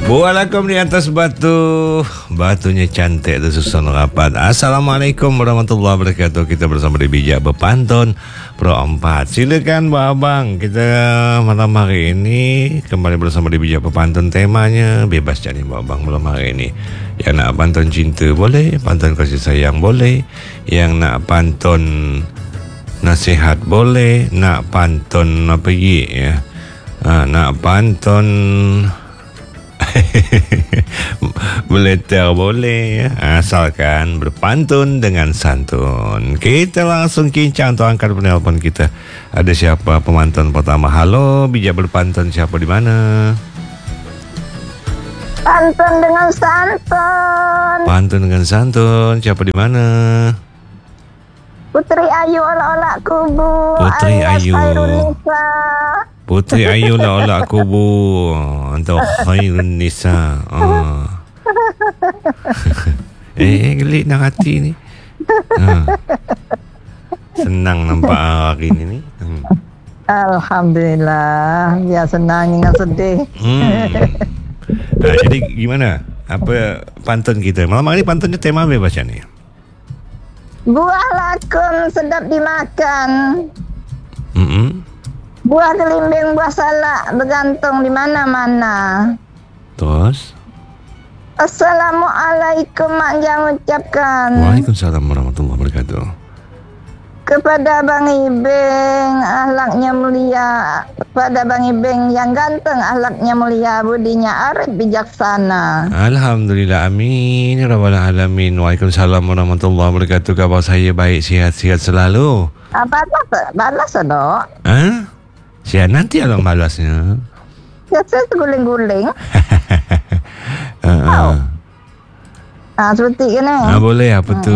Buat lakom di atas batu. Batunya cantik dan susun rapat. Assalamualaikum warahmatullahi wabarakatuh. Kita bersama di Bijak Berpantun Pro 4. Silakan Abang. Kita malam hari ini kembali bersama di Bijak Berpantun. Temanya bebas jadi Abang malam hari ini. Yang nak pantun cinta boleh, pantun kasih sayang boleh, yang nak pantun nasihat boleh, nak pantun apa ya? Nak pantun meleter boleh, asalkan berpantun dengan santun. Kita langsung kincang untuk angkat penelpon kita. Ada siapa pemantun pertama? Halo, Bijak Berpantun, siapa di mana? Pantun dengan santun. Pantun dengan santun, siapa di mana? Putri Ayu olak-olak kubu. Putri Ayu. Putri Ayu olak-olak kubu. Untuk khairun nisa. Gelik nak hati ni. Senang nampak hari ni. Alhamdulillah. Ya senang dengan sedih. Jadi gimana? Apa pantun kita? Malam hari pantunnya tema bebas ni. Buah lakum sedap dimakan. Buah gelimbing, buah salak bergantung di mana-mana. Terus? Assalamualaikum mak jang ucapkan. Waalaikumsalam warahmatullahi wabarakatuh. Kepada Bang Ibeng akhlaknya mulia. Kepada Bang Ibeng yang ganteng akhlaknya mulia, budinya arif bijaksana. Alhamdulillah, amin ya rabbal alamin. Waalaikumsalam warahmatullahi wabarakatuh. Kabar saya baik, sihat-sihat selalu. Balas dok. Sihat nanti alam balasnya. Saya guling-guling. Seperti ini. Boleh apa tu?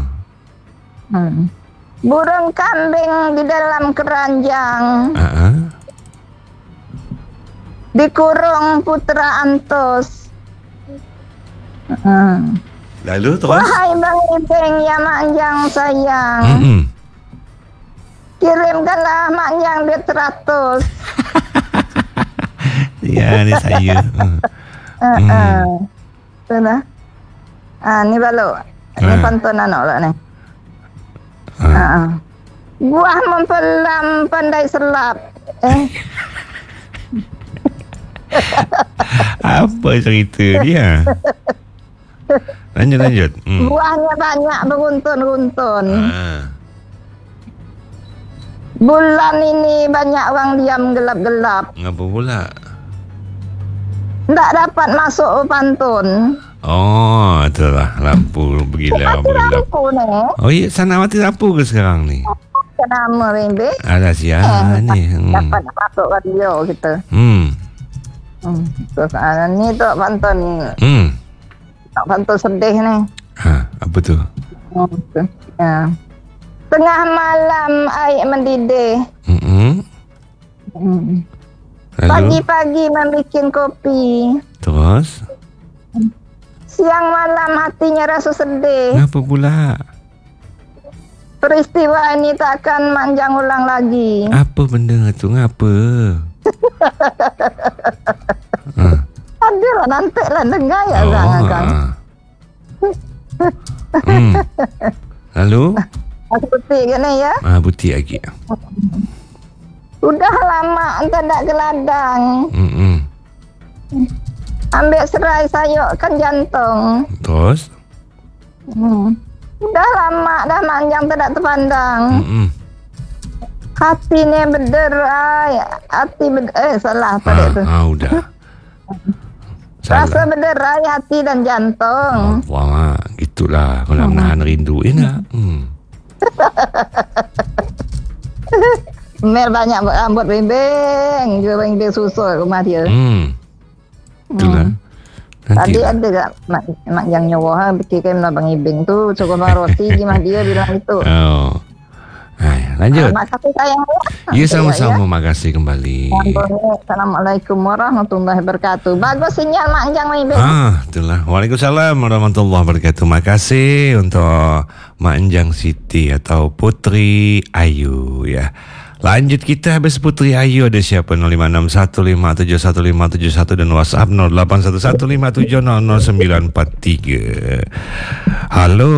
Burung kambing di dalam keranjang. Dikurung putra Antus. Lalu terus? Wahai Bang Ibeng ya manjang sayang. Kirimkanlah manjang duit 100. Ya, ni saya. Sudah. Ni balu. Ni pantun anak lah ni. Buah mempelam pandai selap. Apa cerita dia? Lanjut. Buahnya banyak beruntun-runtun. Bulan ini banyak orang diam gelap-gelap. Ngapa pula? Tak dapat masuk pantun. Oh, itulah lampu bergilap. Lampu ni. Oh iya, sana mati lampu ke sekarang ni? Kenapa Bebe? Ada siapa ni? Dapat masuk radio kita. Terus ni tu pantun. Pantun sedih ni. Apa tu? Ya. Tengah malam air mendidih. Pagi-pagi membikin kopi. Terus? Siang malam hatinya rasa sedih. Kenapa pula? Peristiwa ini takkan manjang ulang lagi. Apa benda tu? Ngapa? Ada lah nanti lah dengar ya Kang. Lalu? Putih ke ni ya? Putih lagi. Sudah lama tak ada geladang. Ambil serai sayurkan jantung. Terus? Sudah lama dah manjang tak terpandang. Hati ni berderai. Salah pada tu. Udah. Rasa berderai hati dan jantung. Wah, gitulah. Kalau menahan rindu. Enak. Mel banyak rambut bimbing. Dia bimbing susul rumah dia. Itulah. Tadi ada tak mak yang nyawa fikirkan Bang Ibing tu suruh bang roti gimana dia bilang itu. Lanjut. Makasih sayang. Ya sama-sama, makasih kembali. Assalamualaikum warahmatullahi wabarakatuh. Bagus sinyal mak yang Ibing. Itulah. Waalaikumsalam warahmatullahi wabarakatuh. Makasih untuk Mak Enjang Siti atau Putri Ayu ya. Lanjut kita habis Putri Ayu ada siapa 0561571571 dan WhatsApp 0811500943. Halo.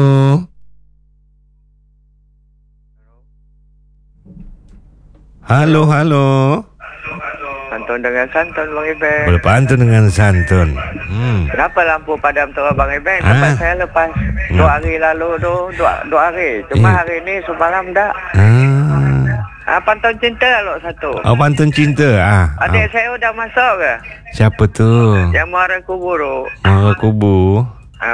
Halo. Pantun dengan santun Bang Iben. Berpantun dengan santun. Kenapa lampu padam terus Bang Iben? Tempat saya lepas 2 hari lalu tu 2 hari. Cuma hari ni semalam dah. Pantun cinta lo satu. Oh, pantun cinta. Adik saya udah masuk ke? Siapa tu? Yang Muara Kubur. Muara Kubur.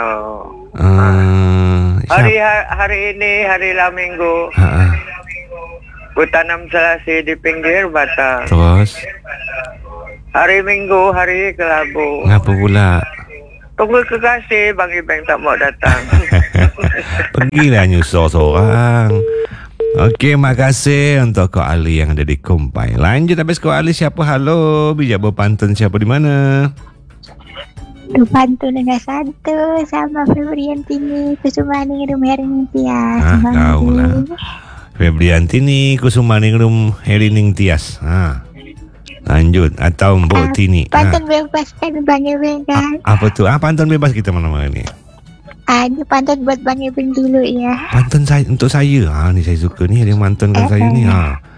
Hari ini hari lah Minggu. Ku tanam selasi di pinggir batang. Terus? Hari Minggu, hari kelabu. Ngapa pula? Tunggu kekasih Bang Iben tak mau datang. Pergilah nyusul seorang. Okey, makasih untuk Ko Ali yang ada di Kumpai. Lanjut habis Ko Ali siapa? Halo, bijak berpantun siapa di mana? Pantun dengan satu sama Febriantini Kusumani Rumering Tias. Kau lah. Febriantini Kusumani Rumering Tias. Lanjut atau Mbok Tini. Pantun bebas kan Bang Iben kan? Apa tu? Pantun bebas kita mana-mana ni. Ini pantun buat Bang Iben dulu ya. Pantun saya untuk saya. Ni saya suka ni ada yang mantunkan saya ni.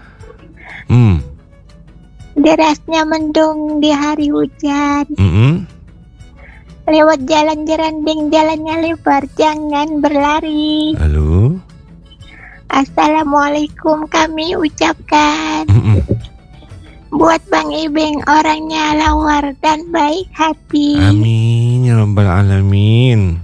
Derasnya mendung di hari hujan. Lewat jalan jeranding, jalannya lebar, jangan berlari. Halo. Assalamualaikum kami ucapkan. Buat Bang Iben orangnya lawar dan baik hati. Amin ya rabbal alamin.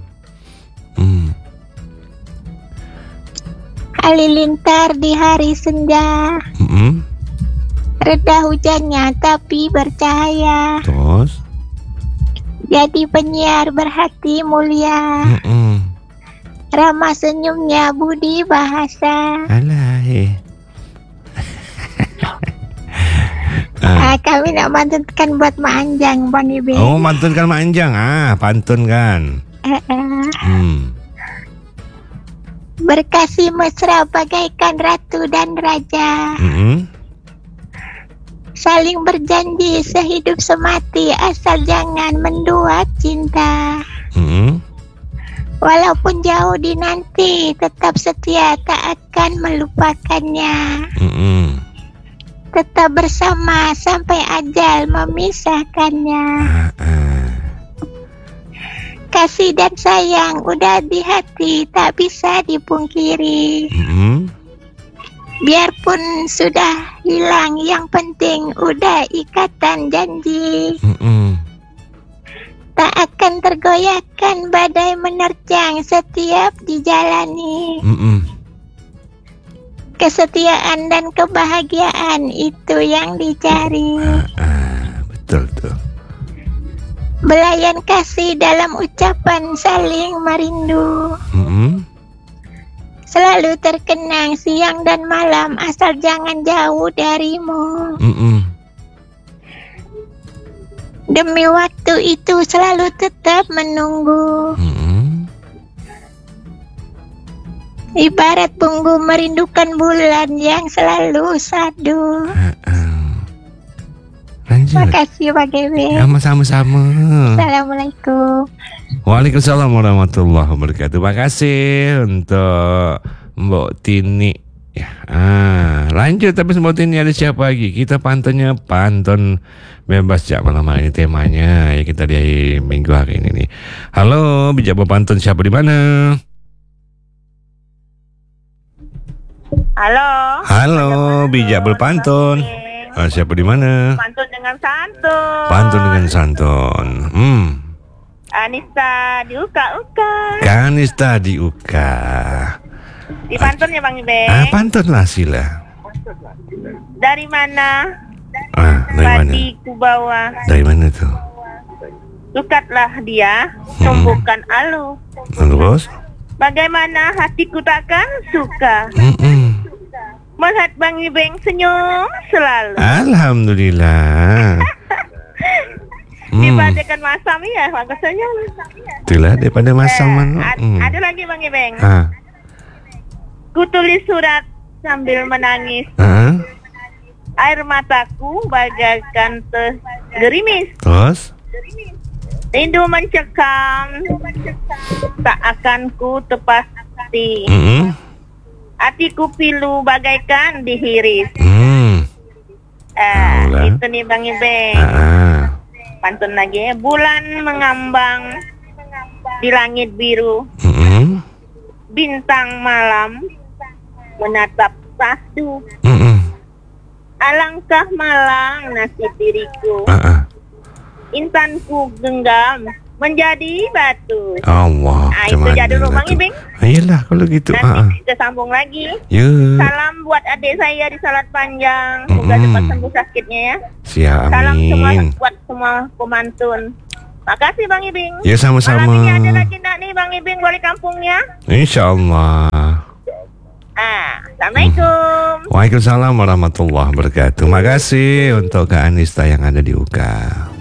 Halilintar di hari senja. Reda hujannya tapi bercahaya. Terus? Jadi penyiar berhati mulia. Ramah senyumnya budi bahasa. Alah Kami nak mantunkan buat Mak Anjang Bang Iben. Oh, mantunkan Mak Anjang. Pantun kan. Berkasih mesra bagaikan ratu dan raja. Saling berjanji sehidup semati asal jangan mendua cinta. Walaupun jauh di nanti tetap setia tak akan melupakannya. Tetap bersama sampai ajal memisahkannya. Kasih dan sayang udah di hati tak bisa dipungkiri. Biarpun sudah hilang yang penting udah ikatan janji. Tak akan tergoyahkan badai menerjang setiap dijalani. Kesetiaan dan kebahagiaan itu yang dicari. Betul tuh. Belayan kasih dalam ucapan saling merindu. Selalu terkenang siang dan malam asal jangan jauh darimu. Demi waktu itu selalu tetap menunggu. Ibarat punggu merindukan bulan yang selalu sadu. Lanjut. Makasih Pak Iben. Sama-sama. Assalamualaikum. Waalaikumsalam warahmatullahi wabarakatuh. Makasih untuk Mbok Tini. Lanjut tapi Mbok Tini ada siapa lagi? Kita pantunnya pantun bebas jak malam hari ini temanya ya kita di minggu hari ini nih. Halo, bijak berpantun siapa di mana? Halo, bijak berpantun. Siapa di mana? Pantun dengan santun. Pantun dengan santun. Anissa di Uka. Kanista di Uka. Di pantunnya Bang Iben. Pantun lah sila. Dari mana? Dari mana? Padi ku bawa. Dari mana tuh? Sukatlah dia, tumbuhkan alu. Terus? Bagaimana hatiku takkan suka melihat Bang Iben senyum selalu. Alhamdulillah. Dibandingkan masam ya, maka senyum. Itulah daripada masam. Ada lagi Bang Iben. Ah. Ku tulis surat sambil menangis. Air mataku bagaikan gerimis. Terus? Rindu mencekam, tak akan ku tepati. Hatiku pilu bagaikan dihiris. Itu nih Bang Ibeng. Pantun lagi ya. Bulan mengambang di langit biru. Bintang malam menatap sahdu. Alangkah malang nasib diriku. Intanku genggam menjadi batu. Allah. Itu jadul Bang Ibeng. Ayolah kalau gitu. Nanti kita sambung lagi. Salam buat adik saya di Salat Panjang. Semoga cepat sembuh sakitnya ya. Siap, amin. Salam semua buat semua pemantun. Makasih Bang Ibeng. Ya sama-sama. Malam ini ada lagi enggak nih Bang Ibeng balik kampungnya? Insyaallah. Assalamualaikum. Waalaikumsalam warahmatullahi wabarakatuh. Makasih untuk Kak Anista yang ada di UK.